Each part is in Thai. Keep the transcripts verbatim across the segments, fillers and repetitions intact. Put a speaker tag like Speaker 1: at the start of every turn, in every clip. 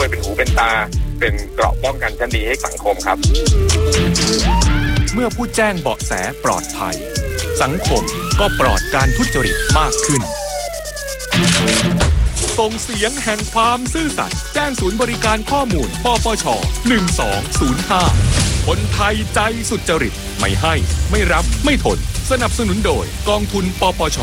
Speaker 1: วยเป็นหูเป็นตาเป็นเกราะป้องกันชั้นดีให้สังคมครับ
Speaker 2: เมื่อผู้แจ้งเบาะแสปลอดภัยสังคมก็ปลอดการทุจริตมากขึ้นส่งเสียงแห่งความซื่อสัตย์แจ้งศูนย์บริการข้อมูลปปชหนึ่งสองศูนย์ห้าคนไทยใจสุจริตไม่ให้ไม่รับไม่ทนสนับสนุนโดยกองทุนปปช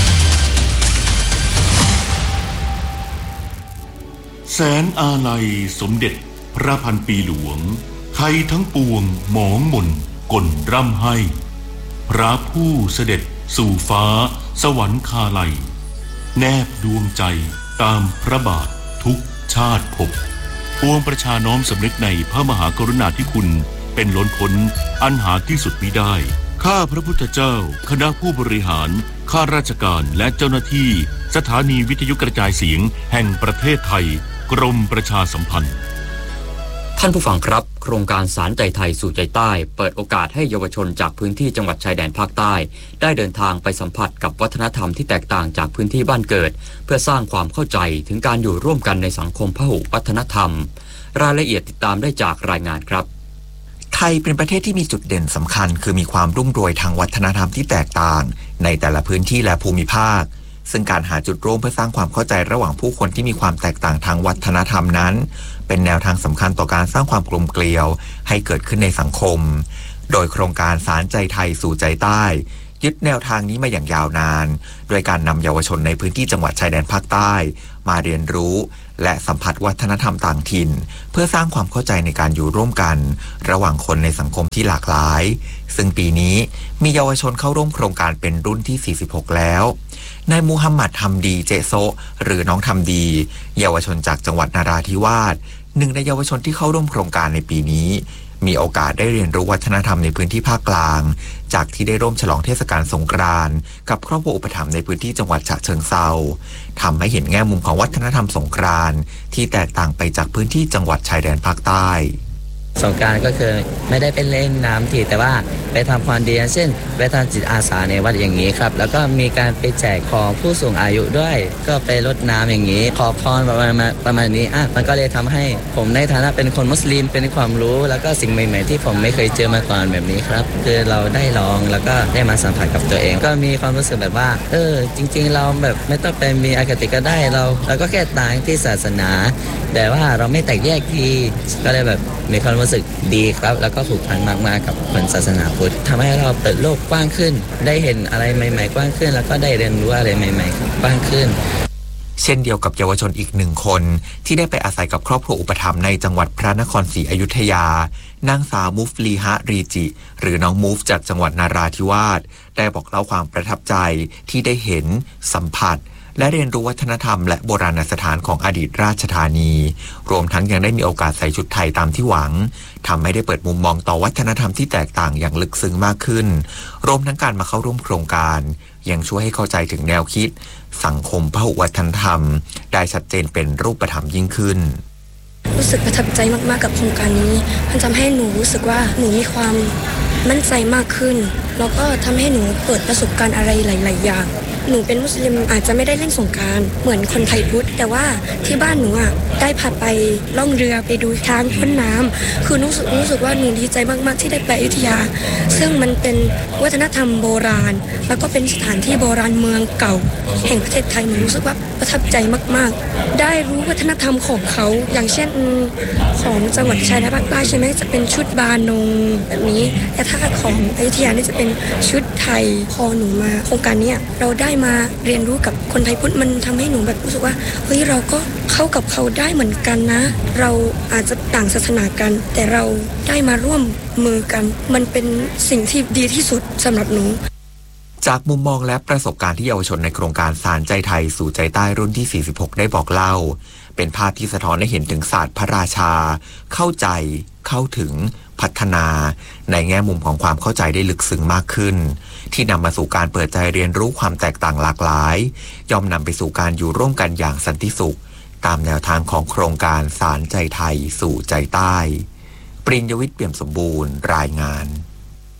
Speaker 3: แสนอาลัยสมเด็จพระพันปีหลวงไทยทั้งปวงหมองหม่นก่นร่ำให้พระผู้เสด็จสู่ฟ้าสวรรคาลัยแนบดวงใจตามพระบาททุกชาติภพปวงประชาน้อมสำนึกในพระมหากรุณาธิคุณเป็นล้นพ้นอันหาที่สุดมิได้ข้าพระพุทธเจ้าคณะผู้บริหารข้าราชการและเจ้าหน้าที่สถานีวิทยุกระจายเสียงแห่งประเทศไทยกรมประชาสัมพันธ์
Speaker 4: ท่านผู้ฟังครับโครงการสารใจไทยสู่ใจใต้เปิดโอกาสให้เยาวชนจากพื้นที่จังหวัดชายแดนภาคใต้ได้เดินทางไปสัมผัสกับวัฒนธรรมที่แตกต่างจากพื้นที่บ้านเกิดเพื่อสร้างความเข้าใจถึงการอยู่ร่วมกันในสังคมพหุวัฒนธรรมรายละเอียดติดตามได้จากรายงานครับ
Speaker 5: ไทยเป็นประเทศที่มีจุดเด่นสำคัญคือมีความรุ่งโรยทางวัฒนธรรมที่แตกต่างในแต่ละพื้นที่และภูมิภาคซึ่งการหาจุดร่วมเพื่อสร้างความเข้าใจระหว่างผู้คนที่มีความแตกต่างทางวัฒนธรรมนั้นเป็นแนวทางสำคัญต่อการสร้างความกลมเกลียวให้เกิดขึ้นในสังคมโดยโครงการสารใจไทยสู่ใจใต้ยึดแนวทางนี้มาอย่างยาวนานโดยการนำเยาวชนในพื้นที่จังหวัดชายแดนภาคใต้มาเรียนรู้และสัมผัสวัฒนธรรมต่างถิ่นเพื่อสร้างความเข้าใจในการอยู่ร่วมกันระหว่างคนในสังคมที่หลากหลายซึ่งปีนี้มีเยาวชนเข้าร่วมโครงการเป็นรุ่นที่สี่สิบหกแล้วนายมูฮัมหมัดทำดีเจโซหรือน้องทำดีเยาวชนจากจังหวัดนราธิวาสหนึ่งในเยาวชนที่เข้าร่วมโครงการในปีนี้มีโอกาสได้เรียนรู้วัฒนธรรมในพื้นที่ภาคกลางจากที่ได้ร่วมฉลองเทศกาลสงกรานต์กับครอบครัวอุปถัมภ์ในพื้นที่จังหวัดฉะเชิงเทราทำให้เห็นแง่มุมของวัฒนธรรมสงกรานต์ที่แตกต่างไปจากพื้นที่จังหวัดชายแดนภาคใต้
Speaker 6: สงกรานต์ก็คือไม่ได้ไปเล่นน้ำทีแต่ว่าไปทำความดีเช่นไปทำจิตอาสาในวัดอย่างนี้ครับแล้วก็มีการไปแจกของผู้สูงอายุด้วยก็ไปรดน้ำอย่างนี้ขอพรประมาณประมาณนี้อ่ะมันก็เลยทำให้ผมในฐานะเป็นคนมุสลิมเป็นความรู้แล้วก็สิ่งใหม่ๆที่ผมไม่เคยเจอมาก่อนแบบนี้ครับคือเราได้ลองแล้วก็ได้มาสัมผัสกับตัวเองก็มีความรู้สึกแบบว่าเออจริงๆเราแบบไม่ต้องไปมีอคติก็ได้เราเราก็แค่ต่างที่ศาสนาแต่ว่าเราไม่แตกแยกทีก็เลยแบบมีความรู้สึกดีครับแล้วก็ผูกพันมากๆกับคนศาสนาพุทธทำให้เราเปิดโลกกว้างขึ้นได้เห็นอะไรใหม่ๆกว้างขึ้นแล้วก็ได้เรียนรู้อะไรใหม่ๆกว้างขึ้น
Speaker 5: เช่นเดียวกับเยาวชนอีกหนึ่งคนที่ได้ไปอาศัยกับครอบครัวอุปถัมภ์ในจังหวัดพระนครศรีอยุธยานางสาวมุฟลีฮะรีจิหรือน้องมุฟจากจังหวัดนาราธิวาสได้บอกเล่าความประทับใจที่ได้เห็นสัมผัสและเรียนรู้วัฒนธรรมและโบราณสถานของอดีตราชธานีรวมทั้งยังได้มีโอกาสใส่ชุดไทยตามที่หวังทำให้ได้เปิดมุมมองต่อวัฒนธรรมที่แตกต่างอย่างลึกซึ้งมากขึ้นรวมทั้งการมาเข้าร่วมโครงการยังช่วยให้เข้าใจถึงแนวคิดสังคมพหุวัฒนธรรมได้ชัดเจนเป็นรูปธรรมยิ่งขึ้น
Speaker 7: รู้สึกประทับใจมากๆกับโครงการนี้มันทำให้หนูรู้สึกว่าหนูมีความมั่นใจมากขึ้นแล้วก็ทำให้หนูเปิดประสบการณ์อะไรหลายๆอย่างหนูเป็นมุสลิมอาจจะไม่ได้เล่นสงกรานต์เหมือนคนไทยพุทธแต่ว่าที่บ้านหนูอ่ะได้พาไปล่องเรือไปดูช้างพ่นน้ำคือรู้สึกรู้สึกว่าหนูดีใจมากๆที่ได้ไปอยุธยาซึ่งมันเป็นวัฒนธรรมโบราณแล้วก็เป็นสถานที่โบราณเมืองเก่าแห่งประเทศไทยหนูรู้สึกว่าประทับใจมากๆได้รู้วัฒนธรรมของเขาอย่างเช่นของจังหวัดชายแดนภาคใต้ใช่ไหมจะเป็นชุดบานงแบบนี้แต่ถ้าของอยุธยานี่จะเป็นชุดไทยพอหนูมาโครงการนี้เราได้มาเรียนรู้กับคนไทยพุทธมันทำให้หนูแบบรู้สึกว่าเฮ้ยเราก็เข้ากับเขาได้เหมือนกันนะเราอาจจะต่างศาสนากันแต่เราได้มาร่วมมือกันมันเป็นสิ่งที่ดีที่สุดสำหรับหนู
Speaker 5: จากมุมมองและประสบการณ์ที่เยาวชนในโครงการสารใจไทยสู่ใจใต้รุ่นที่สี่สิบหกได้บอกเล่าเป็นภาพที่สะท้อนให้เห็นถึงศาสตร์พระราชาเข้าใจเข้าถึงพัฒนาในแง่มุมของความเข้าใจได้ลึกซึ้งมากขึ้นที่นำมาสู่การเปิดใจเรียนรู้ความแตกต่างหลากหลายย่อมนำไปสู่การอยู่ร่วมกันอย่างสันติสุขตามแนวทางของโครงการสารใจไทยสู่ใจใต้ปริญญวิทย์เปี่ยมสมบูรณ์รายงาน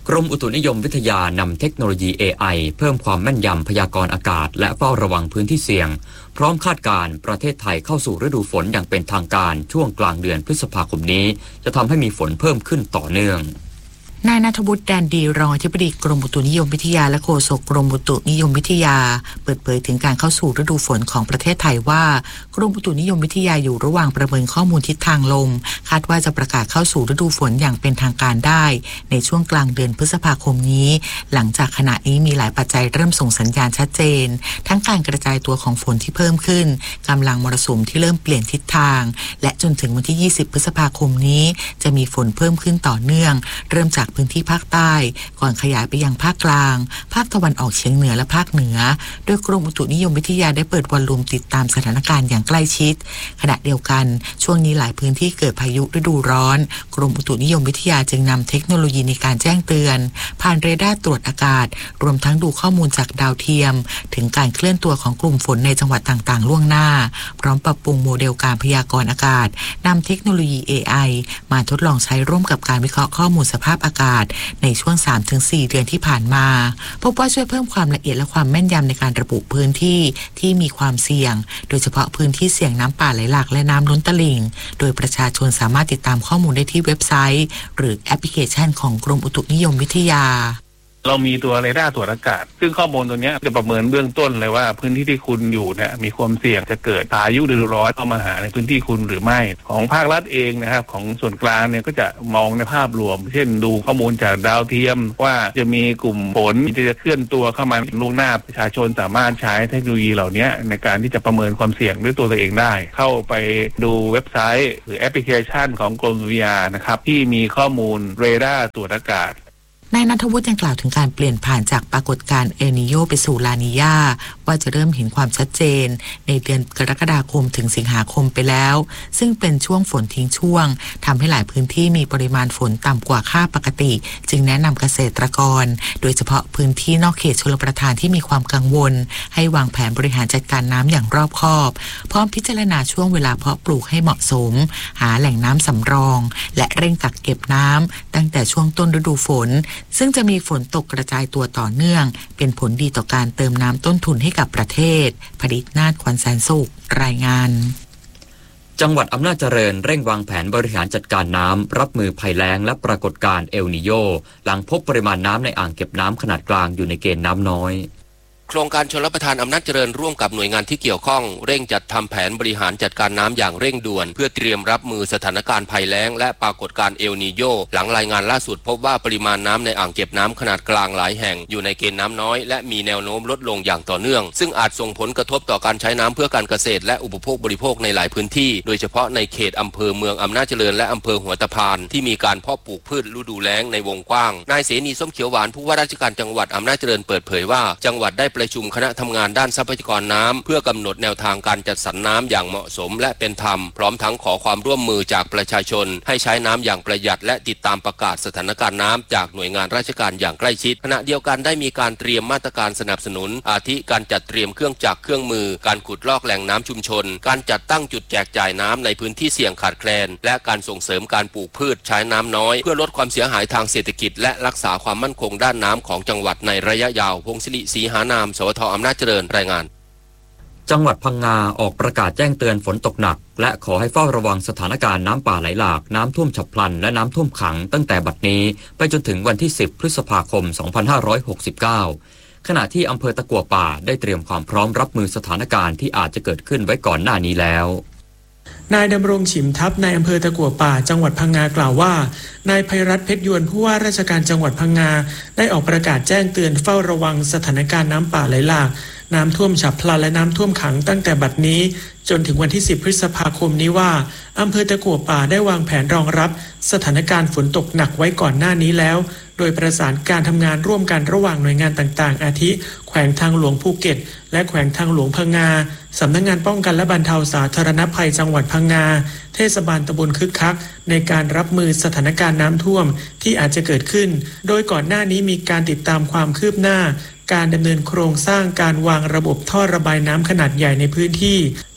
Speaker 4: กรมอุตุนิยมวิทยานำเทคโนโลยี เอ ไอ เพิ่มความแม่นยำพยากรณ์อากาศและเฝ้าระวังพื้นที่เสี่ยงพร้อมคาดการณ์ประเทศไทยเข้าสู่ฤดูฝนอย่างเป็นทางการช่วงกลางเดือนพฤษภาคมนี้จะทำให้มีฝนเพิ่มขึ้นต่อเนื่อง
Speaker 8: นายณัฐวุฒิ แดนดีรองอธิบดีกรมอุตุนิยมวิทยาและโฆษกกรมอุตุนิยมวิทยาเปิดเผยถึงการเข้าสู่ฤดูฝนของประเทศไทยว่ากรมอุตุนิยมวิทยาอยู่ระหว่างประเมินข้อมูลทิศทางลมคาดว่าจะประกาศเข้าสู่ฤดูฝนอย่างเป็นทางการได้ในช่วงกลางเดือนพฤษภาคมนี้หลังจากขณะนี้มีหลายปัจจัยเริ่มส่งสัญญาณชัดเจนทั้งการกระจายตัวของฝนที่เพิ่มขึ้นกำลังมรสุมที่เริ่มเปลี่ยนทิศทางและจนถึงวันที่ยี่สิบพฤษภาคมนี้จะมีฝนเพิ่มขึ้นต่อเนื่องเริ่มจากพื้นที่ภาคใต้ก่อนขยายไปยังภาคกลางภาคตะวันออกเฉียงเหนือและภาคเหนือโดยกรมอุตุนิยมวิทยาได้เปิดวอลลุ่มติดตามสถานการณ์อย่างใกล้ชิดขณะเดียวกันช่วงนี้หลายพื้นที่เกิดพายุฤดูร้อนกรมอุตุนิยมวิทยาจึงนำเทคโนโลยีในการแจ้งเตือนผ่านเรดาร์ตรวจอากาศรวมทั้งดูข้อมูลจากดาวเทียมถึงการเคลื่อนตัวของกลุ่มฝนในจังหวัดต่างๆล่วงหน้าพร้อมปรับปรุงโมเดลการพยากรณ์อากาศนำเทคโนโลยี เอ ไอ มาทดลองใช้ร่วมกับการวิเคราะห์ข้อมูลสภาพอากาศในช่วง สามถึงสี่ เดือนที่ผ่านมาพบว่าช่วยเพิ่มความละเอียดและความแม่นยำในการระบุพื้นที่ที่มีความเสี่ยงโดยเฉพาะพื้นที่เสี่ยงน้ำป่าไหลหลากและน้ำล้นตลิ่งโดยประชาชนสามารถติดตามข้อมูลได้ที่เว็บไซต์หรือแอปพลิเคชันของกรมอุตุนิยมวิทยา
Speaker 9: เรามีตัวเรดาร์ตรวจอากาศซึ่งข้อมูลตัวนี้จะประเมินเบื้องต้นเลยว่าพื้นที่ที่คุณอยู่เนี่ยมีความเสี่ยงจะเกิดพายุฤดูร้อนเข้ามาหาในพื้นที่คุณหรือไม่ของภาครัฐเองนะครับของส่วนกลางเนี่ยก็จะมองในภาพรวมเช่นดูข้อมูลจากดาวเทียมว่าจะมีกลุ่มฝนที่จะเคลื่อนตัวเข้ามาล่วงหน้าประชาชนสามารถใช้เทคโนโลยีเหล่านี้ในการที่จะประเมินความเสี่ยงด้วยตัวตัวเองได้เข้าไปดูเว็บไซต์หรือแอปพลิเคชันของกรมอุตุนิยมนะครับที่มีข้อมูลเรดาร์ตรวจอากาศ
Speaker 8: นายณัฐวุฒิยังกล่าวถึงการเปลี่ยนผ่านจากปรากฏการณ์เอลนีโญไปสู่ลานีญาว่าจะเริ่มเห็นความชัดเจนในเดือนกรกฎาคมถึงสิงหาคมไปแล้วซึ่งเป็นช่วงฝนทิ้งช่วงทำให้หลายพื้นที่มีปริมาณฝนต่ำกว่าค่าปกติจึงแนะนำเกษตรกรโดยเฉพาะพื้นที่นอกเขตชลประทานที่มีความกังวลให้วางแผนบริหารจัดการน้ำอย่างรอบคอบพร้อมพิจารณาช่วงเวลาเพาะปลูกให้เหมาะสมหาแหล่งน้ำสำรองและเร่งกักเก็บน้ำตั้งแต่ช่วงต้นฤดูฝนซึ่งจะมีฝนตกกระจายตัวต่อเนื่องเป็นผลดีต่อการเติมน้ำต้นทุนให้กับประเทศผลิตนาฏขวัญแสนสุขรายงาน
Speaker 4: จังหวัดอำนาจเจริญเร่งวางแผนบริหารจัดการน้ำรับมือภัยแล้งและปรากฏการณ์เอลนีโญหลังพบปริมาณน้ำในอ่างเก็บน้ำขนาดกลางอยู่ในเกณฑ์น้ำน้อย
Speaker 10: โครงการชลประทานอำนาจเจริญร่วมกับหน่วยงานที่เกี่ยวข้องเร่งจัดทำแผนบริหารจัดการน้ำอย่างเร่งด่วนเพื่อเตรียมรับมือสถานการณ์ภัยแล้งและปรากฏการณ์เอลนีโญหลังรายงานล่าสุดพบว่าปริมาณน้ำในอ่างเก็บน้ำขนาดกลางหลายแห่งอยู่ในเกณฑ์น้ำน้อยและมีแนวโน้มลดลงอย่างต่อเนื่องซึ่งอาจส่งผลกระทบต่อการใช้น้ำเพื่อการเกษตรและอุปโภคบริโภคในหลายพื้นที่โดยเฉพาะในเขตอำเภอเมืองอำนาจเจริญและอำเภอหัวตะพานที่มีการเพาะปลูกพืชฤดูแล้งในวงกว้างนายเสนีส้มเขียวหวานผู้ว่าราชการจังหวัดอำนาจเจริญเปิดเผยว่าจังหวัดได้ประชุมคณะทำงานด้านทรัพยากรน้ำเพื่อกำหนดแนวทางการจัดสรรน้ำอย่างเหมาะสมและเป็นธรรมพร้อมทั้งขอความร่วมมือจากประชาชนให้ใช้น้ำอย่างประหยัดและติดตามประกาศสถานการณ์น้ำจากหน่วยงานราชการอย่างใกล้ชิดขณะเดียวกันได้มีการเตรียมมาตรการสนับสนุนอาทิการจัดเตรียมเครื่องจักรเครื่องมือการขุดลอกแหล่งน้ำชุมชนการจัดตั้งจุดแจกจ่ายน้ำในพื้นที่เสี่ยงขาดแคลนและการส่งเสริมการปลูกพืชใช้น้ำน้อยเพื่อลดความเสียหายทางเศรษฐกิจและรักษาความมั่นคงด้านน้ำของจังหวัดในระยะยาวพงศิริศรีหานามสวทอำนาจเจริญรายงาน
Speaker 4: จังหวัดพังงาออกประกาศแจ้งเตือนฝนตกหนักและขอให้เฝ้าระวังสถานการณ์น้ำป่าไหลหลากน้ำท่วมฉับพลันและน้ำท่วมขังตั้งแต่บัดนี้ไปจนถึงวันที่สิบพฤษภาคมสองพันห้าร้อยหกสิบเก้าขณะที่อำเภอตะกั่วป่าได้เตรียมความพร้อมรับมือสถานการณ์ที่อาจจะเกิดขึ้นไว้ก่อนหน้านี้แล้ว
Speaker 11: นายดำรงฉิมทัพนายอำเภอตะกั่วป่าจังหวัดพังงากล่าวว่านายไพรัตน์เพชรยวนผู้ว่าราชการจังหวัดพังงาได้ออกประกาศแจ้งเตือนเฝ้าระวังสถานการณ์น้ำป่าไหลหลากน้ำท่วมฉับพลันและน้ำท่วมขังตั้งแต่บัดนี้จนถึงวันที่สิบพฤษภาคมนี้ว่าอำเภอตะกั่วป่าได้วางแผนรองรับสถานการณ์ฝนตกหนักไว้ก่อนหน้านี้แล้วโดยประสานการทำงานร่วมกันระหว่างหน่วยงานต่างๆอาทิแขวงทางหลวงภูเก็ตและแขวงทางหลวงพังงาสำนักงานป้องกันและบรรเทาสาธารณภัยจังหวัดพังงาเทศบาลตำบลคึกคักในการรับมือสถานการณ์น้ำท่วมที่อาจจะเกิดขึ้นโดยก่อนหน้านี้มีการติดตามความคืบหน้าการดำเนินโครงสร้างการวางระบบท่อระบายน้ำขนาดใหญ่ในพื้นที่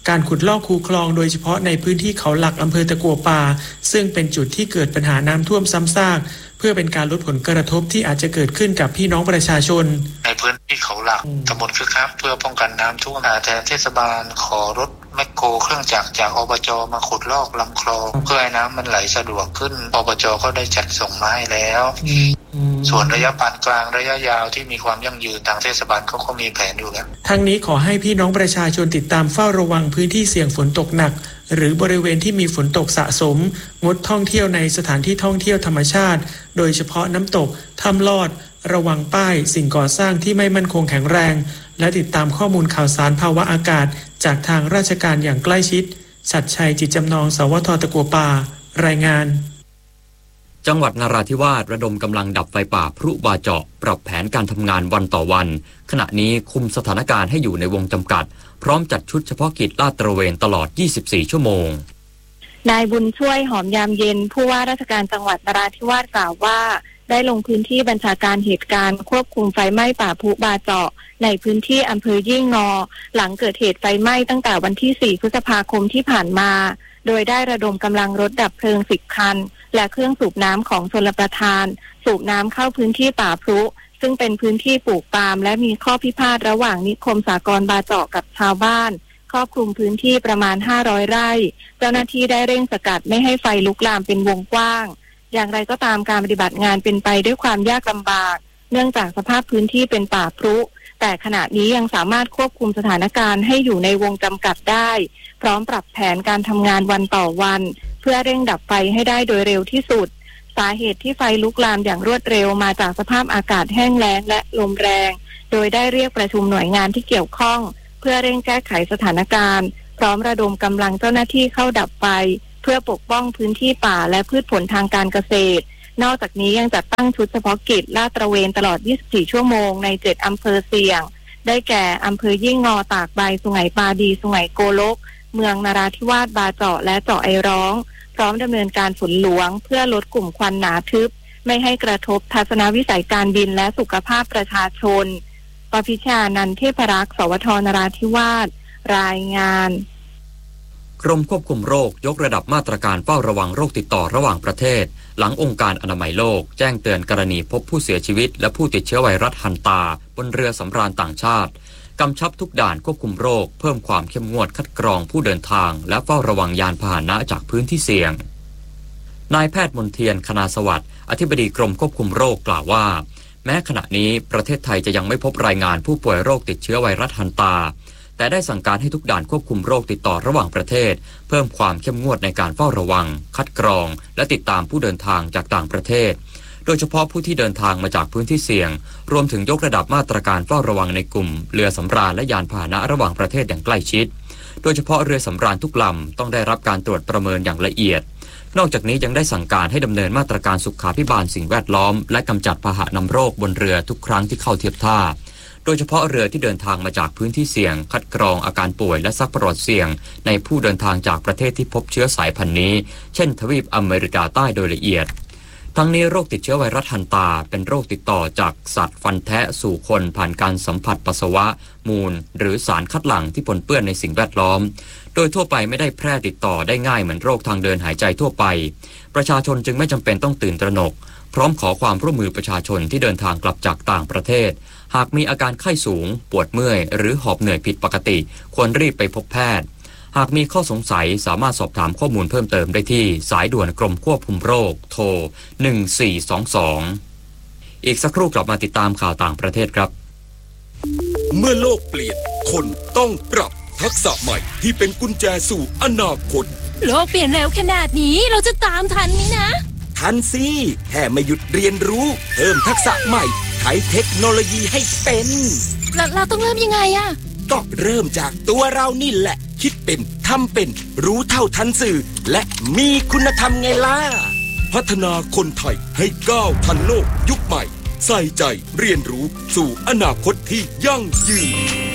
Speaker 11: การขุดลอกคูคลองโดยเฉพาะในพื้นที่เขาหลักอำเภอตะกั่วป่าซึ่งเป็นจุดที่เกิดปัญหาน้ำท่วมซ้ำซากเพื่อเป็นการลดผลกระทบที่อาจจะเกิดขึ้นกับพี่น้องประชาชน
Speaker 12: ในพื้นที่เขาหลักตำบลคึกคักเพื่อป้องกันน้ำท่วมแต่เทศบาลขอรถแมคโครเครื่องจักรจากอบจมาขุดลอกลำคลองเพื่อให้น้ำมันไหลสะดวกขึ้นอบจก็ได้จัดส่งมาให้แล้วส่วนระยะปานกลางระยะยาวที่มีความยั่งยืนทางเทศบาลเขาก็มีแผนอยู่แล้ว
Speaker 11: ทั้งนี้ขอให้พี่น้องประชาชนติดตามเฝ้าระวังพื้นที่เสี่ยงฝนตกหนักหรือบริเวณที่มีฝนตกสะสมงดท่องเที่ยวในสถานที่ท่องเที่ยวธรรมชาติโดยเฉพาะน้ำตกถ้ำลอดระวังป้ายสิ่งก่อสร้างที่ไม่มั่นคงแข็งแรงและติดตามข้อมูลข่าวสารภาวะอากาศจากทางราชการอย่างใกล้ชิดชัดชัยจิตจำนองสวทตะกั่วป่ารายงาน
Speaker 4: จังหวัดนราธิวาสระดมกำลังดับไฟป่าพลุบาเจาะปรับแผนการทำงานวันต่อวันขณะนี้คุมสถานการณ์ให้อยู่ในวงจำกัดพร้อมจัดชุดเฉพาะกิจลาดตระเวนตลอดยี่สิบสี่ชั่วโมง
Speaker 13: นายบุญช่วยหอมยามเย็นผู้ว่าราชการจังหวัดนราธิวาสกล่าวว่าได้ลงพื้นที่บัญชาการเหตุการณ์ควบคุมไฟไหม้ป่าพลุบาเจาะในพื้นที่อำเภอยี่งอหลังเกิดเหตุไฟไหม้ตั้งแต่วันที่สี่พฤษภาคมที่ผ่านมาโดยได้ระดมกำลังรถดับเพลิงสิบคันและเครื่องสูบน้ำของชลประทานสูบน้ำเข้าพื้นที่ป่าพลุซึ่งเป็นพื้นที่ปลูกปาล์มและมีข้อพิพาทระหว่างนิคมสากลบาเจาะกับชาวบ้านครอบคลุมพื้นที่ประมาณห้าร้อยไร่เจ้าหน้าที่ได้เร่งสกัดไม่ให้ไฟลุกลามเป็นวงกว้างอย่างไรก็ตามการปฏิบัติงานเป็นไปด้วยความยากลำบากเนื่องจากสภาพพื้นที่เป็นป่าพลุแต่ขณะนี้ยังสามารถควบคุมสถานการณ์ให้อยู่ในวงจำกัดได้พร้อมปรับแผนการทำงานวันต่อวันเพื่อเร่งดับไฟให้ได้โดยเร็วที่สุดสาเหตุที่ไฟลุกลามอย่างรวดเร็วมาจากสภาพอากาศแห้งแล้งและลมแรงโดยได้เรียกประชุมหน่วยงานที่เกี่ยวข้องเพื่อเร่งแก้ไขสถานการณ์พร้อมระดมกำลังเจ้าหน้าที่เข้าดับไฟเพื่อปกป้องพื้นที่ป่าและพืชผลทางการเกษตรนอกจากนี้ยังจัดตั้งชุดเฉพาะกิจลาดตระเวนตลอดยี่สิบสี่ชั่วโมงในเจ็ดอำเภอเสี่ยงได้แก่อำเภอยี่งอตากใบสุไหงปาดีสุไหงโกลกเมืองนราธิวาสบาเจาะและเจาะไอร้องพร้อมดำเนินการฝนหลวงเพื่อลดกลุ่มควันหนาทึบไม่ให้กระทบทัศนวิสัยการบินและสุขภาพประชาชนปพิชานันท์เทพรักษ์สวทนราธิวาสรายงาน
Speaker 4: กรมควบคุมโรคยกระดับมาตรการเฝ้าระวังโรคติดต่อระหว่างประเทศหลังองค์การอนามัยโลกแจ้งเตือนกรณีพบผู้เสียชีวิตและผู้ติดเชื้อไวรัสฮันตาบนเรือสำราญต่างชาติกำชับทุกด่านควบคุมโรคเพิ่มความเข้มงวดคัดกรองผู้เดินทางและเฝ้าระวังยานพาหนะจากพื้นที่เสี่ยงนายแพทย์มนเทียนคณาสวัสดิ์อธิบดีกรมควบคุมโรคกล่าวว่าแม้ขณะนี้ประเทศไทยจะยังไม่พบรายงานผู้ป่วยโรคติดเชื้อไวรัสฮันตาแต่ได้สั่งการให้ทุกด่านควบคุมโรคติดต่อระหว่างประเทศเพิ่มความเข้มงวดในการเฝ้าระวังคัดกรองและติดตามผู้เดินทางจากต่างประเทศโดยเฉพาะผู้ที่เดินทางมาจากพื้นที่เสี่ยงรวมถึงยกระดับมาตรการเฝ้าระวังในกลุ่มเรือสำราญและยานพาหนะระหว่างประเทศอย่างใกล้ชิดโดยเฉพาะเรือสำราญทุกลำต้องได้รับการตรวจประเมินอย่างละเอียดนอกจากนี้ยังได้สั่งการให้ดำเนินมาตรการสุขาภิบาลสิ่งแวดล้อมและกำจัดพาหะนำโรคบนเรือทุกครั้งที่เข้าเทียบท่าโดยเฉพาะเรือที่เดินทางมาจากพื้นที่เสี่ยงคัดกรองอาการป่วยและซักประวัติเสี่ยงในผู้เดินทางจากประเทศที่พบเชื้อสายพันธุ์นี้เช่นทวีปอเมริกาใต้โดยละเอียดทั้งนี้โรคติดเชื้อไวรัสฮันตาเป็นโรคติดต่อจากสัตว์ฟันแทะสู่คนผ่านการสัมผัสปัสสาวะมูลหรือสารคัดหลั่งที่ปนเปื้อนในสิ่งแวดล้อมโดยทั่วไปไม่ได้แพร่ติดต่อได้ง่ายเหมือนโรคทางเดินหายใจทั่วไปประชาชนจึงไม่จำเป็นต้องตื่นตระหนกพร้อมขอความร่วมมือประชาชนที่เดินทางกลับจากต่างประเทศหากมีอาการไข้สูงปวดเมื่อยหรือหอบเหนื่อยผิดปกติควรรีบไปพบแพทย์หากมีข้อสงสัยสามารถสอบถามข้อมูลเพิ่มเติมได้ที่สายด่วนกรมควบคุมโรคโทรหนึ่งสี่สองสองอีกสักครู่กลับมาติดตามข่าวต่างประเทศครับ
Speaker 2: เมื่อโลกเปลี่ยนคนต้องปรับทักษะใหม่ที่เป็นกุญแจสู่อนาคต
Speaker 14: โลกเปลี่ยนเร็วขนาดนี้เราจะตามทันไหมนะ
Speaker 2: ทันสิแค่ไม่หยุดเรียนรู้เพิ่มทักษะใหม่ใช้เทคโนโลยีให้เป็น
Speaker 14: เราเราต้องเริ่มยังไงอะ
Speaker 2: ก็เริ่มจากตัวเรานี่แหละคิดเป็นทำเป็นรู้เท่าทันสื่อและมีคุณธรรมไงล่ะพัฒนาคนไทยให้ก้าวทันโลกยุคใหม่ใส่ใจเรียนรู้สู่อนาคตที่ยั่งยืน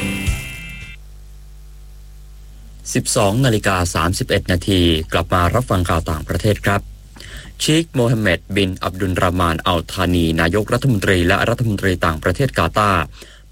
Speaker 4: สิบสองนาฬิกาสามสิบเอ็ดนาทีกลับมารับฟังข่าวต่างประเทศครับชีคโมฮัมเหม็ดบินอับดุลรามานอัลธานีนายกรัฐมนตรีและรัฐมนตรีต่างประเทศกาตาร์เปิ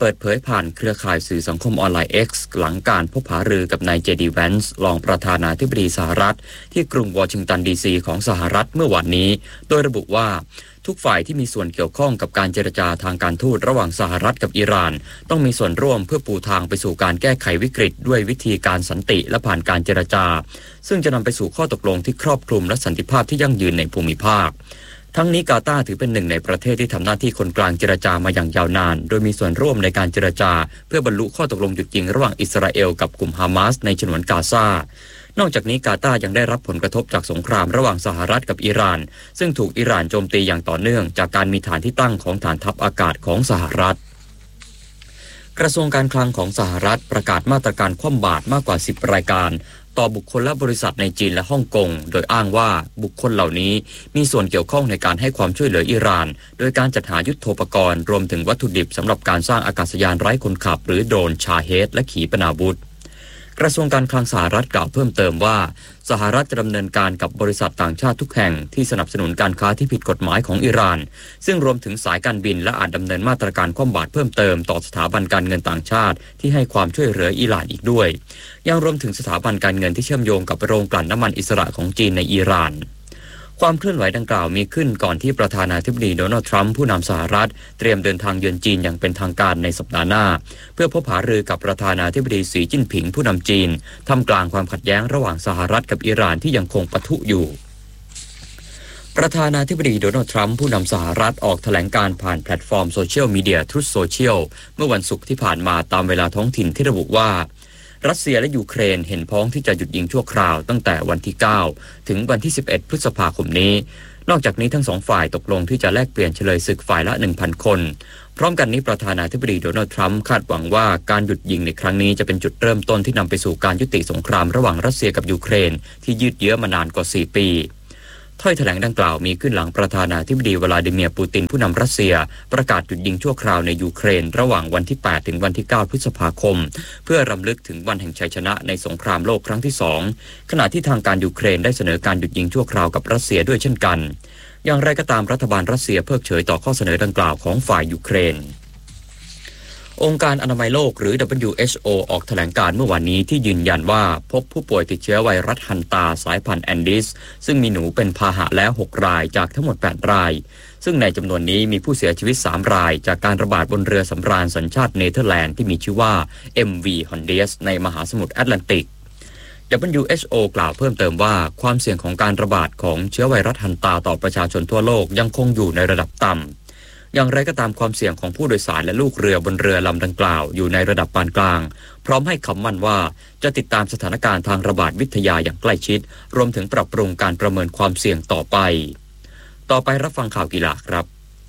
Speaker 4: ปิดเผยผ่านเครือข่ายสื่อสังคมออนไลน์ X หลังการพบหารือกับนายเจดีแวนส์รองประธานาธิบดีสหรัฐที่กรุงวอชิงตันดีซีของสหรัฐเมื่อวานนี้โดยระบุว่าทุกฝ่ายที่มีส่วนเกี่ยวข้องกับการเจรจาทางการทูตระหว่างสหรัฐกับอิหร่านต้องมีส่วนร่วมเพื่อปูทางไปสู่การแก้ไขวิกฤตด้วยวิธีการสันติและผ่านการเจรจาซึ่งจะนำไปสู่ข้อตกลงที่ครอบคลุมและสันติภาพที่ยั่งยืนในภูมิภาคทั้งนี้กาตาร์ถือเป็นหนึ่งในประเทศที่ทำหน้าที่คนกลางเจรจามาอย่างยาวนานโดยมีส่วนร่วมในการเจรจาเพื่อบรรลุข้อตกลงหยุดยิงระหว่างอิสราเอลกับกลุ่มฮามาสในฉนวนกาซานอกจากนี้กาตาร์ยังได้รับผลกระทบจากสงครามระหว่างสหรัฐกับอิหร่านซึ่งถูกอิหร่านโจมตีอย่างต่อเนื่องจากการมีฐานที่ตั้งของฐานทัพอากาศของสหรัฐกระทรวงการคลังของสหรัฐประกาศมาตรการคว่ำบาตรมากกว่าสิบรายการต่อบุคคลและบริษัทในจีนและฮ่องกงโดยอ้างว่าบุคคลเหล่านี้มีส่วนเกี่ยวข้องในการให้ความช่วยเหลืออิหร่านโดยการจัดหายุทโธปกรณ์รวมถึงวัตถุดิบสำหรับการสร้างอากาศยานไร้คนขับหรือโดรนชาเฮดและขีปนาวุธกระทรวงการคลังสหรัฐกล่าวเพิ่มเติมว่าสหรัฐจะดำเนินการกับบริษัทต่างชาติทุกแห่งที่สนับสนุนการค้าที่ผิดกฎหมายของอิหร่านซึ่งรวมถึงสายการบินและอาจดำเนินมาตรการคว่ำบาตรเพิ่มเติมต่อสถาบันการเงินต่างชาติที่ให้ความช่วยเหลืออิหร่านอีกด้วยยังรวมถึงสถาบันการเงินที่เชื่อมโยงกับโรงกลั่นน้ำมันอิสระของจีนในอิหร่านความเคลื่อนไหวดังกล่าวมีขึ้นก่อนที่ประธานาธิบดีโดนัลด์ทรัมป์ผู้นำสหรัฐเตรียมเดินทางเยือนจีนอย่างเป็นทางการในสัปดาห์หน้าเพื่อพบหารือกับประธานาธิบดีสีจิ้นผิงผู้นำจีนท่ามกลางความขัดแย้งระหว่างสหรัฐกับอิหร่านที่ยังคงปะทุอยู่ประธานาธิบดีโดนัลด์ทรัมป์ผู้นำสหรัฐออกแถลงการผ่านแพลตฟอร์มโซเชียลมีเดีย Truth Social เมื่อวันศุกร์ที่ผ่านมาตามเวลาท้องถิ่นที่ระบุว่ารัสเซียและยูเครนเห็นพ้องที่จะหยุดยิงชั่วคราวตั้งแต่วันที่เก้าถึงวันที่สิบเอ็ดพฤษภาคมนี้นอกจากนี้ทั้งสองฝ่ายตกลงที่จะแลกเปลี่ยนเฉลยศึกฝ่ายละ หนึ่งพัน คนพร้อมกันนี้ประธานาธิบดีโดนัลด์ทรัมป์คาดหวังว่าการหยุดยิงในครั้งนี้จะเป็นจุดเริ่มต้นที่นำไปสู่การยุติสงครามระหว่างรัสเซียกับยูเครนที่ยืดเยื้อมานานกว่าสี่ปีถ้อยแถลงดังกล่าวมีขึ้นหลังประธานาธิบดีวลาดิเมียร์ปูตินผู้นำรัสเซียประกาศหยุดยิงชั่วคราวในยูเครนระหว่างวันที่แปดถึงวันที่เก้าพฤษภาคมเพื่อรำลึกถึงวันแห่งชัยชนะในสงครามโลกครั้งที่สองขณะที่ทางการยูเครนได้เสนอการหยุดยิงชั่วคราวกับรัสเซียด้วยเช่นกันอย่างไรก็ตามรัฐบาลรัสเซียเพิกเฉยต่อข้อเสนอดังกล่าวของฝ่ายยูเครนองค์การอนามัยโลกหรือ ดับเบิลยู เอช โอ ออกแถลงการเมื่อวานนี้ที่ยืนยันว่าพบผู้ป่วยติดเชื้อไวรัสฮันตาสายพันธุ์แอนดิสซึ่งมีหนูเป็นพาหะแล้วหกรายจากทั้งหมดแปดรายซึ่งในจำนวนนี้มีผู้เสียชีวิตสามรายจากการระบาดบนเรือสำราญสัญชาติเนเธอร์แลนด์ที่มีชื่อว่า เอ็ม วี Hondias ในมหาสมุทรแอตแลนติก ดับเบิลยู เอช โอ กล่าวเพิ่มเติมว่าความเสี่ยงของการระบาดของเชื้อไวรัสฮันตาต่อประชาชนทั่วโลกยังคงอยู่ในระดับต่ำอย่างไรก็ตามความเสี่ยงของผู้โดยสารและลูกเรือบนเรือลำดังกล่าวอยู่ในระดับปานกลางพร้อมให้คำมั่นว่าจะติดตามสถานการณ์ทางระบาดวิทยาอย่างใกล้ชิดรวมถึงปรับปรุงการประเมินความเสี่ยงต่อไปต่อไปรับฟังข่าวกีฬาครับ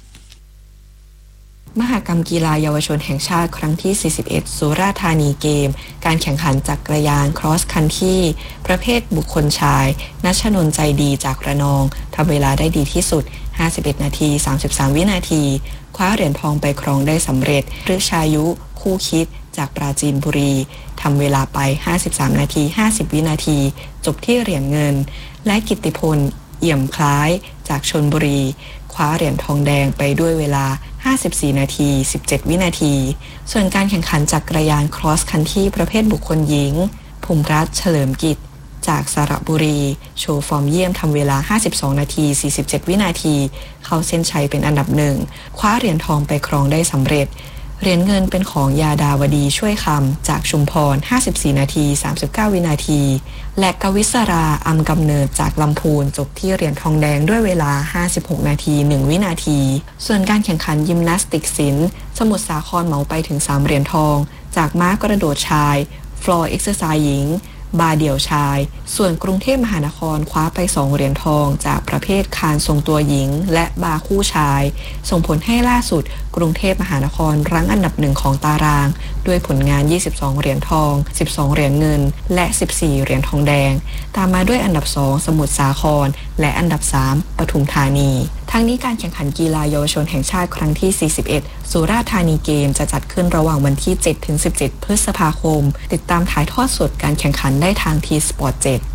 Speaker 15: มหกรรมกีฬาเยาวชนแห่งชาติครั้งที่สี่สิบเอ็ดสุราษฎร์ธานีเกมการแข่งขันจักรยานครอสคันทรีประเภทบุคคลชายณชนนใจดีจากระนองทำเวลาได้ดีที่สุดห้าสิบเอ็ดนาทีสามสิบสามวินาทีคว้าเหรียญทองไปครองได้สำเร็จฤชายุคู่คิดจากปราจีนบุรีทำเวลาไปห้าสิบสามนาทีห้าสิบวินาทีจบที่เหรียญเงินและกิตติพลเอี่ยมคล้ายจากชลบุรีคว้าเหรียญทองแดงไปด้วยเวลาห้าสิบสี่นาทีสิบเจ็ดวินาทีส่วนการแข่งขันจักรยานครอสคันทรีประเภทบุคคลหญิงภูมิรัตน์เฉลิมกิจจากสระบุรีโชว์ฟอร์มเยี่ยมทำเวลาห้าสิบสองนาทีสี่สิบเจ็ดวินาทีเข้าเส้นชัยเป็นอันดับหนึ่งคว้าเหรียญทองไปครองได้สำเร็จเหรียญเงินเป็นของยาดาวดีช่วยคำจากชุมพรห้าสิบสี่นาทีสามสิบเก้าวินาทีและกวิศราอำกำเนิดจากลำพูนจบที่เหรียญทองแดงด้วยเวลาห้าสิบหกนาทีหนึ่งวินาทีส่วนการแข่งขันยิมนาสติกศิลป์สมุทรสาครเหมาไปถึงสามเหรียญทองจากม้ากระโดดชายฟลอร์เอ็กซ์ไซส์หญิงบาเดี่ยวชายส่วนกรุงเทพมหานครคว้าไปสองเหรียญทองจากประเภทคานทรงตัวหญิงและบาคู่ชายส่งผลให้ล่าสุดกรุงเทพมหานครรั้งอันดับหนึ่งของตารางด้วยผลงานยี่สิบสองเหรียญทองสิบสองเหรียญเงินและสิบสี่เหรียญทองแดงตามมาด้วยอันดับสองสมุทรสาครและอันดับสามปทุมธานีทั้งนี้การแข่งขันกีฬาเยาวชนแห่งชาติครั้งที่สี่สิบเอ็ดสุราษฎร์ธานีเกมจะจัดขึ้นระหว่างวันที่เจ็ดถึงสิบเจ็ดพฤษภาคมติดตามถ่ายทอดสดการแข่งขันได้ทางทีสปอร์ตเจ็ด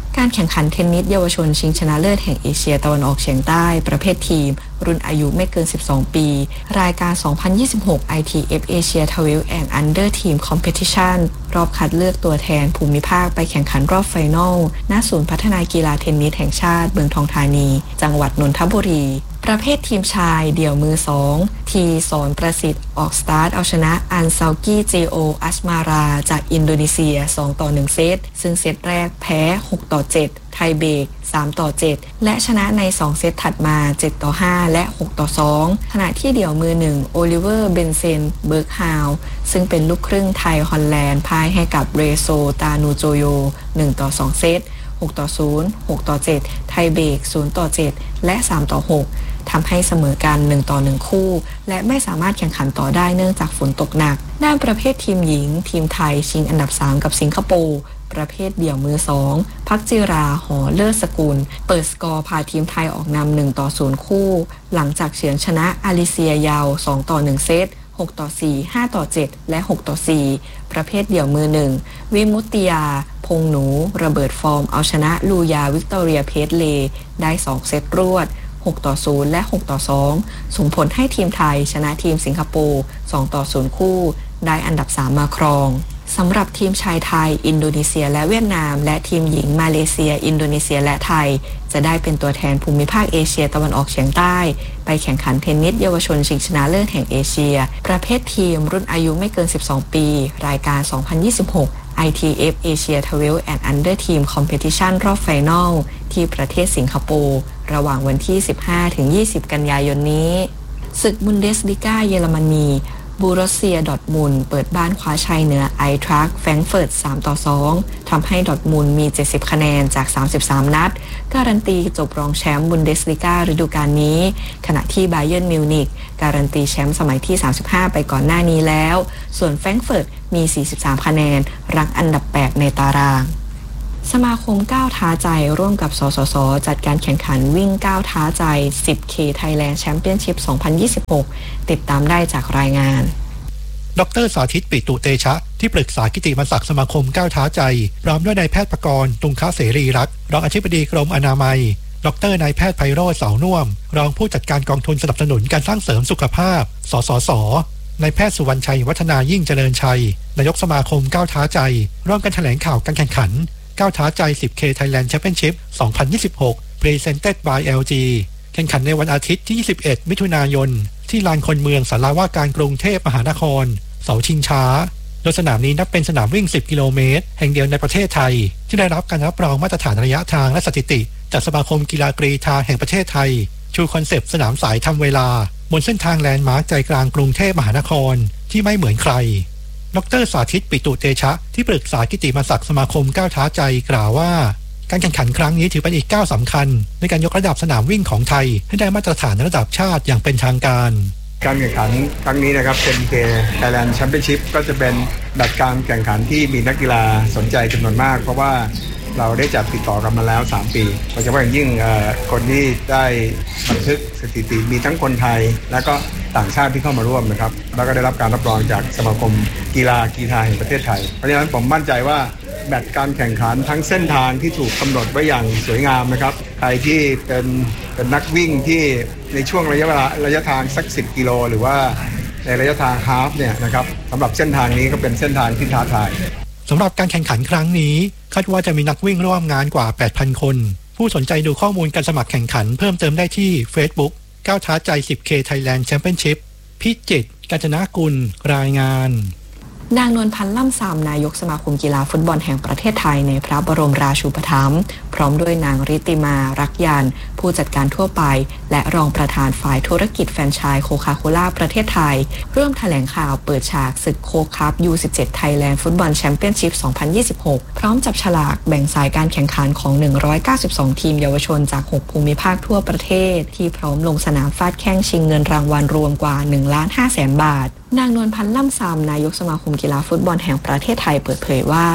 Speaker 15: การแข่งขันเทนนิสเยาวชนชิงชนะเลิศแห่งเอเชียตะวันออกเฉียงใต้ประเภททีมรุ่นอายุไม่เกินสิบสองปีรายการ สองพันยี่สิบหก ไอ ที เอฟ Asia ทเวลว์ and Under Team Competition รอบคัดเลือกตัวแทนภูมิภาคไปแข่งขันรอบไฟนอลณศูนย์พัฒนากีฬาเทนนิสแห่งชาติเมืองทองธานีจังหวัดนนทบุรีประเภททีมชายเดี่ยวมือสองทีสอนประสิทธิ์ออกสตาร์ทเอาชนะอันซาลกี้เจโออัสมาราจากอินโดนีเซียสองต่อหนึ่งเซตซึ่งเซตแรกแพ้หกต่อเจ็ดไทยเบรกสามต่อเจ็ดและชนะในสองเซตถัดมาเจ็ดต่อห้าและหกต่อสองขณะที่เดี่ยวมือหนึ่งโอลิเวอร์เบนเซนเบิร์กฮาวซึ่งเป็นลูกครึ่งไทยฮอลแลนด์พ่ายให้กับเรโซตานูโจโยหนึ่งต่อสองเซตหกต่อศูนย์ หกต่อเจ็ดไทยเบรกศูนย์ต่อเจ็ดและสามต่อหกทำให้เสมอกันหนึ่งต่อหนึ่งคู่และไม่สามารถแข่งขันต่อได้เนื่องจากฝนตกหนักด้านประเภททีมหญิงทีมไทยชิงอันดับสามกับสิงคโปร์ประเภทเดี่ยวมือสองพักจิราหอเลิศสกุลเปิดสกอร์พาทีมไทยออกนำหนึ่งต่อศูนย์คู่หลังจากเฉือนชนะอาลิเซียยาวสองต่อหนึ่งเซตหกต่อสี่ ห้าต่อเจ็ดและหกต่อสี่ประเภทเดี่ยวมือหนึ่งวิมุตติยาพงหนูระเบิดฟอร์มเอาชนะลูยาวิกตอเรียเพสเลได้สองเซตรวดหกต่อศูนย์และหกต่อสองส่งผลให้ทีมไทยชนะทีมสิงคโปร์สองต่อศูนย์คู่ได้อันดับสามมาครองสำหรับทีมชายไทยอินโดนีเซียและเวียดนามและทีมหญิงมาเลเซียอินโดนีเซียและไทยจะได้เป็นตัวแทนภูมิภาคเอเชียตะวันออกเฉียงใต้ไปแข่งขันเทนนิสเยาวชนชิงชนะเลิศแห่งเอเชียประเภททีมรุ่นอายุไม่เกินสิบสองปีรายการ สองพันยี่สิบหก ไอ ที เอฟ Asia ทเวลว์ and Under Team Competition รอบไฟนอลที่ประเทศสิงคโปร์ระหว่างวันที่ สิบห้าถึงยี่สิบ กันยายนนี้ศึกบุนเดสลิก้าเยอรมนีบูรอสเซียดอร์ทมุนด์เปิดบ้านคว้าชัยเหนือไอทรัคแฟรงก์เฟิร์ตสามต่อสองทำให้ดอร์ทมุนด์มีเจ็ดสิบคะแนนจากสามสิบสามนัดการันตีจบรองแชมป์บุนเดสลิก้าฤดูกาลนี้ขณะที่บาเยิร์นมิวนิกการันตีแชมป์สมัยที่สามสิบห้าไปก่อนหน้านี้แล้วส่วนแฟรงก์เฟิร์ตมีสี่สิบสามคะแนนรั้งอันดับแปดในตารางสมาคมก้าวท้าใจร่วมกับสสสจัดการแข่งขันวิ่งก้าวท้าใจ สิบเค Thailand Championship สองพันยี่สิบหกติดตามได้จากรายงาน
Speaker 16: ดร.สาธิตปิตุเตชะที่ปรึกษากิติมศักดิ์สมาคมก้าวท้าใจพร้อมด้วยนายแพทย์ประกรณ์ตุงคเสรีรักษ์รองอธิบดีกรมอนามัยดร.นายแพทย์ไพโรจน์เสาน่วมรองผู้จัดการกองทุนสนับสนุนการสร้างเสริมสุขภาพสสสนายแพทย์สุวรรณชัยวัฒนายิ่งเจริญชัยนายกสมาคมก้าวท้าใจร่วมกันแถลงข่าวการแข่งขันก้าวท้าใจ สิบเค Thailand Championship สองพันยี่สิบหก Presented by แอล จี แข่งขันในวันอาทิตย์ที่ยี่สิบเอ็ดมิถุนายนที่ลานคนเมืองศาลาว่าการกรุงเทพมหานครเสาชิงช้าโดยสนามนี้นับเป็นสนามวิ่งสิบกิโลเมตรแห่งเดียวในประเทศไทยที่ได้รับการรับรองมาตรฐานระยะทางและสถิติจากสมาคมกีฬากรีฑาแห่งประเทศไทยชูคอนเซปต์สนามสายทำเวลาบนเส้นทางแลนด์มาร์คใจกลางกรุงเทพมหานครที่ไม่เหมือนใครดร.สาธิตปิตุเตชะที่ปรึกษากิติมศักดิ์สมาคมก้าวท้าใจกล่าวว่าการแข่งขันครั้งนี้ถือเป็นอีกก้าวสำคัญในการยกระดับสนามวิ่งของไทยให้ได้มาตรฐานระดับชาติอย่างเป็นทางการ
Speaker 17: การแข่งขันครั้งนี้นะครับ สิบเค Thailand Championship ก็จะเป็นดัดการแข่งขันที่มีนักกีฬาสนใจจำนวนมากเพราะว่าเราได้จัดติดต่อกันมาแล้วสามปีโดยเฉพาะอย่างยิ่งคนที่ได้บันทึกสถิติมีทั้งคนไทยและก็ต่างชาติที่เข้ามาร่วมนะครับแล้วก็ได้รับการรับรองจากสมาคมกีฬากีฬาแห่งประเทศไทยเพราะฉะนั้นผมมั่นใจว่าแมตช์การแข่งขันทั้งเส้นทางที่ถูกกำหนดไว้อย่างสวยงามนะครับใครที่เป็นเป็นนักวิ่งที่ในช่วงระยะเวลาระยะทางสักสิบกิโลหรือว่าในระยะทางฮาล์ฟเนี่ยนะครับสำหรับเส้นทางนี้ก็เป็นเส้นทางที่ท้าทาย
Speaker 16: สำหรับการแข่งขันครั้งนี้คาดว่าจะมีนักวิ่งร่วมงานกว่า แปดพัน คนผู้สนใจดูข้อมูลการสมัครแข่งขันเพิ่มเติมได้ที่ Facebook ก้าวท้าใจ สิบเค Thailand Championship พิจิตร กาญจนกุลรายงาน
Speaker 15: นางนวลพันธ์ล่ำซำนายกสมาคมกีฬาฟุตบอลแห่งประเทศไทยในพระบรมราชูปถัมภ์พร้อมด้วยนางริติมารักยันผู้จัดการทั่วไปและรองประธานฝ่ายธุรกิจแฟรนไชส์โคคาโคล่าประเทศไทยร่วมแถลงข่าวเปิดฉากศึกโค้กคัพ ยู สิบเจ็ด Thailand Football Championship สองพันยี่สิบหกพร้อมจับฉลากแบ่งสายการแข่งขันของหนึ่งร้อยเก้าสิบสองทีมเยาวชนจากหกภูมิภาคทั่วประเทศที่พร้อมลงสนามฟาดแข้งชิงเงินรางวัลรวมกว่า หนึ่งล้านห้าแสน บาทนางนวลพันธ์ล่ำซำนายกสมาคมกีฬาฟุตบอลแห่งประเทศไทยเปิดเผยว่า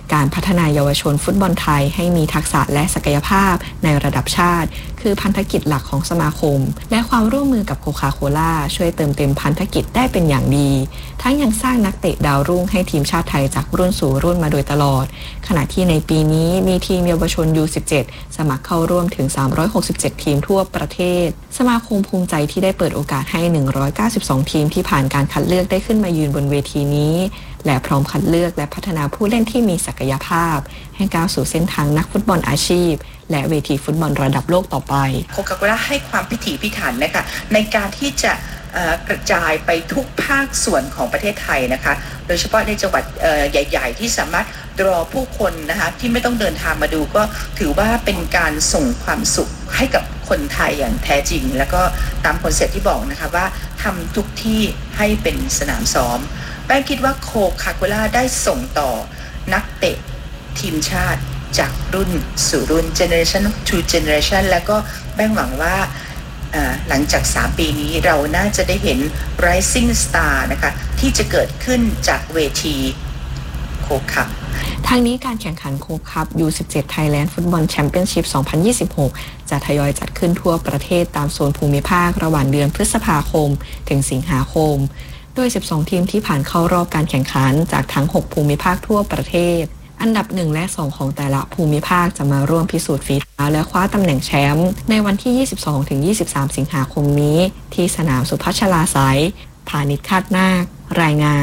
Speaker 15: การพัฒนาเยาวชนฟุตบอลไทยให้มีทักษะและศักยภาพในระดับชาติคือพันธกิจหลักของสมาคมและความร่วมมือกับโคคาโคล่าช่วยเติมเต็มพันธกิจได้เป็นอย่างดีทั้งยังสร้างนักเตะดาวรุ่งให้ทีมชาติไทยจากรุ่นสู่รุ่นมาโดยตลอดขณะที่ในปีนี้มีทีมเยาวชน ยู สิบเจ็ด สมัครเข้าร่วมถึงสามร้อยหกสิบเจ็ดทีมทั่วประเทศสมาคมภูมิใจที่ได้เปิดโอกาสให้หนึ่งร้อยเก้าสิบสองทีมที่ผ่านการคัดเลือกได้ขึ้นมายืนบนเวทีนี้และพร้อมคัดเลือกและพัฒนาผู้เล่นที่มีศักยภาพให้ก้าวสู่เส้นทางนักฟุตบอลอาชีพและเวทีฟุตบอลระดับโลกต่อไป
Speaker 18: โคคาโคล่าให้ความพิถีพิถันนะคะในการที่จะกระจายไปทุกภาคส่วนของประเทศไทยนะคะโดยเฉพาะในจังหวัดใหญ่ๆที่สามารถรอผู้คนนะคะที่ไม่ต้องเดินทางมาดูก็ถือว่าเป็นการส่งความสุขให้กับคนไทยอย่างแท้จริงแล้วก็ตามคอนเซ็ปต์ที่บอกนะคะว่าทำทุกที่ให้เป็นสนามซ้อมแป้งคิดว่าโคคาโคล่าได้ส่งต่อนักเตะทีมชาติจากรุ่นสู่รุ่น generation to generation แล้วก็แป้งหวังว่าหลังจากสามปีนี้เราน่าจะได้เห็น rising star นะคะที่จะเกิดขึ้นจากเวทีโคคัพ
Speaker 15: ทางนี้การแข่งขันโคคัพ ยู สิบเจ็ด Thailand Football Championship สองพันยี่สิบหกจะทยอยจัดขึ้นทั่วประเทศตามโซนภูมิภาคระหว่างเดือนพฤษภาคมถึงสิงหาคมโดยสิบสองทีมที่ผ่านเข้ารอบการแข่งขันจากทั้งหกภูมิภาคทั่วประเทศอันดับหนึ่งและสองของแต่ละภูมิภาคจะมาร่วมพิสูจน์ฝีเท้าและคว้าตำแหน่งแชมป์ในวันที่ ยี่สิบสองถึงยี่สิบสาม สิงหาคมนี้ที่สนามสุพัชลาไสยพาณิชย์คาดนาครายงาน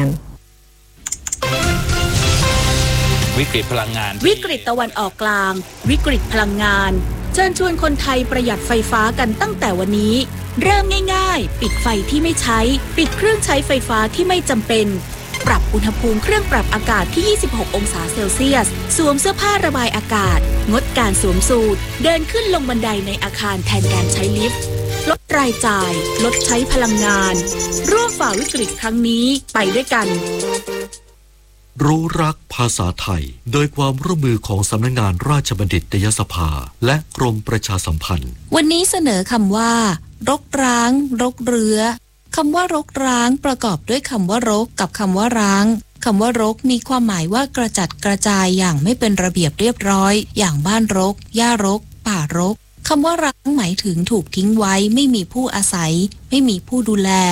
Speaker 19: วิกฤตพลังงาน
Speaker 14: วิกฤตตะวันออกกลางวิกฤตพลังงานเชิญชวนคนไทยประหยัดไฟฟ้ากันตั้งแต่วันนี้เริ่มง่ายๆปิดไฟที่ไม่ใช้ปิดเครื่องใช้ไฟฟ้าที่ไม่จำเป็นปรับอุณหภูมิเครื่องปรับอากาศที่ยี่สิบหกองศาเซลเซียสสวมเสื้อผ้าระบายอากาศงดการสวมสูทเดินขึ้นลงบันไดในอาคารแทนการใช้ลิฟต์ลดรายจ่ายลดใช้พลังงานร่วมฝ่าวิกฤตครั้งนี้ไปด้วยกัน
Speaker 20: รู้รักภาษาไทยโดยความร่วมมือของสำนักงานราชบัณฑิตยสภาและกรมประชาสัมพันธ์
Speaker 14: วันนี้เสนอคำว่ารกร้างรกเรื้อคำว่ารกร้างประกอบด้วยคำว่ารกกับคำว่าร้างคำว่ารกมีความหมายว่ากระจัดกระจายอย่างไม่เป็นระเบียบเรียบร้อยอย่างบ้านรกหญ้ารกป่ารกคำว่าร้างหมายถึงถูกทิ้งไว้ไม่มีผู้อาศัยไม่มีผู้ดูแล